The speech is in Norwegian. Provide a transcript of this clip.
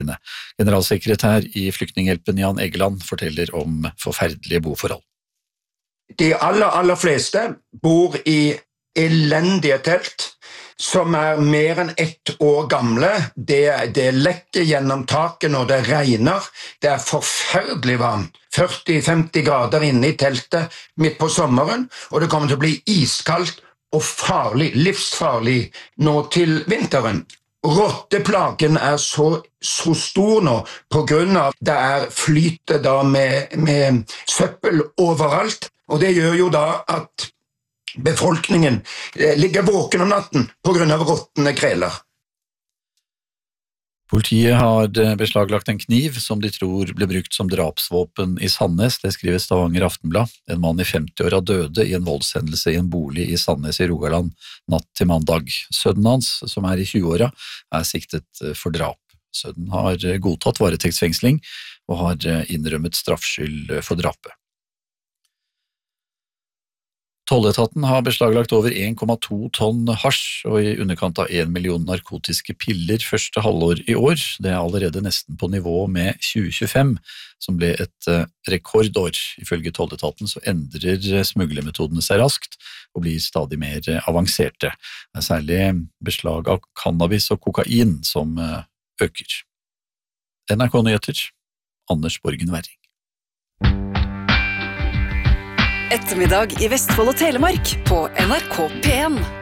Generalsekretær i Flyktninghjelpen Jan Egeland forteller om forferdelige boforhold. De aller fleste bor i elendige telt, som mer enn 1 år gamle. Det lekker gjennom taket når det regner. Det forferdelig varmt. 40-50 grader inne i teltet midt på sommeren, og det kommer til å bli iskaldt og farlig, livsfarlig nå til vinteren. Rotteplagen så stor nå på grunn av det flyter da med søppel overalt, og det gjør jo da at befolkningen ligger våken om natten på grunn av råtne kreler. Politiet har beslaglagt en kniv som de tror ble brukt som drapsvåpen i Sandnes, det skriver Stavanger Aftenblad. En mann i 50-åra døde i en voldshendelse i en bolig i Sandnes i Rogaland natt til mandag. Sønnen hans, som i 20-åra, siktet for drap. Sønnen har godtatt varetektsfengsling og har innrømmet straffskyld for drapet. Tolletaten har beslaglagt over 1,2 tonn hasj og i underkant av 1 million narkotiske piller første halvår i år. Det allerede nesten på nivå med 2025, som ble et rekordår. Ifølge tolletaten så endrer smuglermetodene seg raskt og blir stadig mer avanserte. Det særlig beslag av cannabis og kokain som øker. NRK Nyheter, Anders Borgen Werring. Ettermiddag i Vestfold og Telemark på NRK P1.